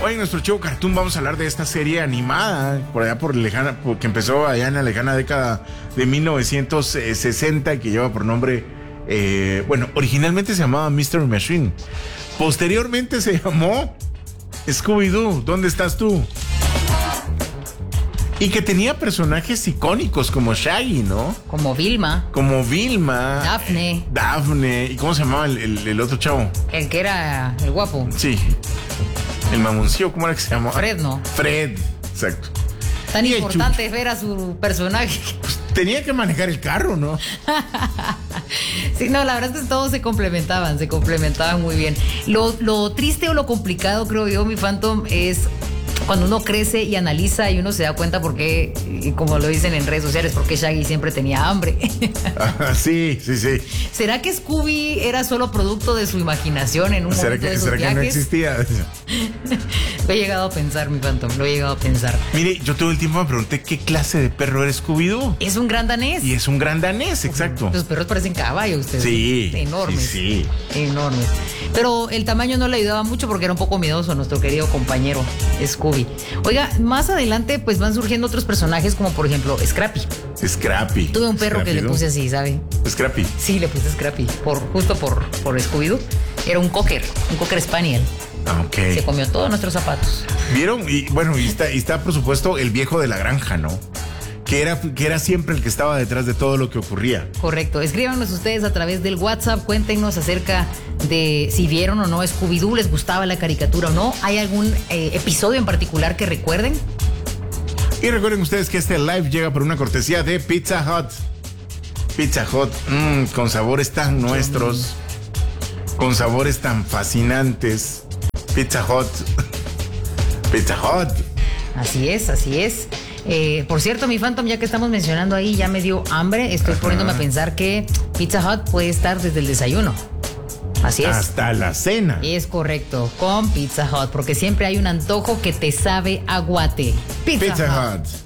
Hoy en nuestro show Cartoon vamos a hablar de esta serie animada por allá que empezó allá en la lejana década de 1960 y que lleva por nombre, originalmente se llamaba Mystery Machine. Posteriormente se llamó Scooby-Doo, ¿dónde estás tú? Y que tenía personajes icónicos como Shaggy, ¿no? Como Vilma. Daphne. ¿Y cómo se llamaba el otro chavo? El que era el guapo. Sí. El mamoncillo, ¿cómo era que se llamaba? Fred, ¿no? Fred, exacto. Tan importante ver a su personaje. Pues tenía que manejar el carro, ¿no? Sí, no, la verdad es que todos se complementaban muy bien. Lo triste o lo complicado, creo yo, mi Phantom, es cuando uno crece y analiza y uno se da cuenta por qué, y como lo dicen en redes sociales, por qué Shaggy siempre tenía hambre. Sí. ¿Será que Scooby era solo producto de su imaginación en un momento de esos ¿será viajes? que no existía? Lo he llegado a pensar, mi Phantom, Mire, yo todo el tiempo me pregunté qué clase de perro era Scooby-Doo. Es un gran danés. Y es un gran danés, exacto. Los perros parecen caballos, ustedes. Sí. Enormes. Sí. Enormes. Pero el tamaño no le ayudaba mucho porque era un poco miedoso nuestro querido compañero Scooby. Oiga, más adelante pues van surgiendo otros personajes como por ejemplo Scrappy. Tuve un perro que le puse así, ¿sabe? Scrappy. Sí, le puse Scrappy, justo por Scooby-Doo. Era un cocker spaniel. Ok. Se comió todos nuestros zapatos. ¿Vieron? Y está por supuesto el viejo de la granja, ¿no? Que era siempre el que estaba detrás de todo lo que ocurría. Correcto. Escríbanos ustedes a través del WhatsApp. Cuéntenos acerca de si vieron o no Scooby-Doo, les gustaba la caricatura o no. ¿Hay algún episodio en particular que recuerden? Y recuerden ustedes que este live llega por una cortesía de Pizza Hut. Pizza Hut, con sabores tan nuestros, con sabores tan fascinantes. Pizza Hut. Así es. Por cierto, mi Phantom, ya que estamos mencionando ahí, ya me dio hambre. Estoy poniéndome a pensar que Pizza Hut puede estar desde el desayuno. Así es. Hasta la cena. Es correcto, con Pizza Hut, porque siempre hay un antojo que te sabe a guate. Pizza Hut.